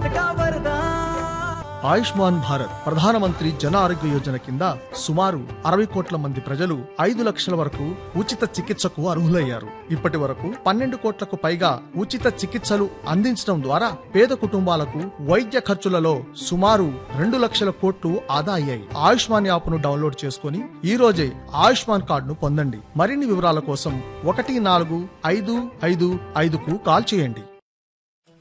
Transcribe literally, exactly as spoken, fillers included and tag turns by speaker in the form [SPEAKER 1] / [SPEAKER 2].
[SPEAKER 1] का वरदान।
[SPEAKER 2] ఆయుష్మాన్ భారత్ ప్రధానమంత్రి జన ఆరోగ్య యోజన కింద సుమారు అరవై కోట్ల మంది ప్రజలు ఐదు లక్షల వరకు ఉచిత చికిత్సకు అర్హులయ్యారు. ఇప్పటి వరకు పన్నెండు కోట్లకు పైగా ఉచిత చికిత్సలు అందించడం ద్వారా పేద కుటుంబాలకు వైద్య ఖర్చులలో సుమారు రెండు లక్షల కోట్లు ఆదా అయ్యాయి. ఆయుష్మాన్ యాప్ ను డౌన్లోడ్ చేసుకుని ఈ రోజే ఆయుష్మాన్ కార్డును పొందండి. మరిన్ని వివరాల కోసం ఒకటి నాలుగు ఐదు ఐదు ఐదుకు కాల్ చేయండి.